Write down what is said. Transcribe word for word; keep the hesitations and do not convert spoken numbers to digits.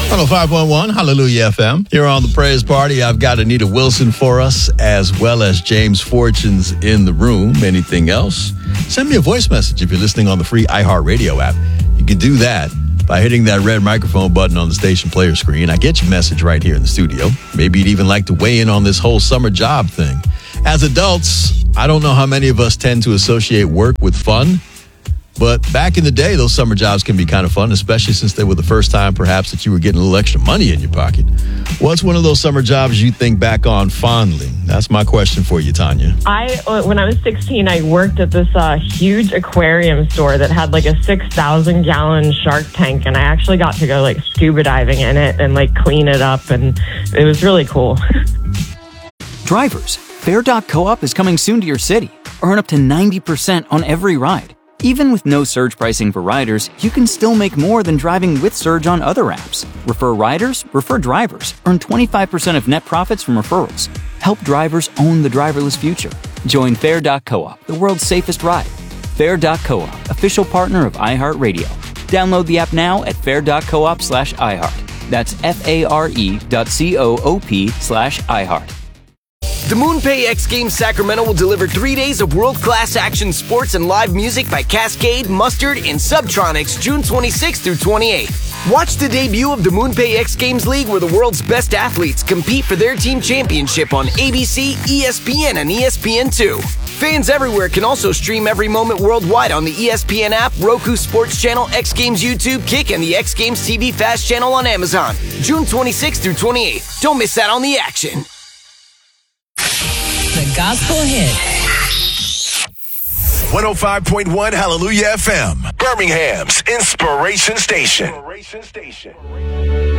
one oh five point one, Hallelujah F M. Here on the Praise Party, I've got Anita Wilson for us, as well as James Fortunes in the room. Anything else? Send me a voice message if you're listening on the free iHeartRadio app. You can do that by hitting that red microphone button on the station player screen. I get your message right here in the studio. Maybe you'd even like to weigh in on this whole summer job thing. As adults, I don't know how many of us tend to associate work with fun. But back in the day, those summer jobs can be kind of fun, especially since they were the first time, perhaps, that you were getting a little extra money in your pocket. What's one of those summer jobs you think back on fondly? That's my question for you, Tanya. I, when I was sixteen, I worked at this uh, huge aquarium store that had like a six thousand gallon shark tank, and I actually got to go like scuba diving in it and like clean it up, and it was really cool. Drivers, Fare dot coop is coming soon to your city. Earn up to ninety percent on every ride. Even with no surge pricing for riders, you can still make more than driving with Surge on other apps. Refer riders, refer drivers. Earn twenty-five percent of net profits from referrals. Help drivers own the driverless future. Join Fare dot coop, the world's safest ride. Fare dot coop, official partner of iHeartRadio. Download the app now at fare dot coop slash iHeart. That's F-A-R-E dot C-O-O-P slash iHeart. The MoonPay X Games Sacramento will deliver three days of world-class action sports and live music by Cascade, Mustard, and Subtronics June twenty-sixth through twenty-eighth. Watch the debut of the MoonPay X Games League, where the world's best athletes compete for their team championship on A B C, E S P N, and E S P N two. Fans everywhere can also stream every moment worldwide on the E S P N app, Roku Sports Channel, X Games YouTube, Kick, and the X Games T V Fast Channel on Amazon. June twenty-sixth through twenty-eighth. Don't miss out on the action. The Gospel Hit. one oh five point one Hallelujah F M, Birmingham's Inspiration Station.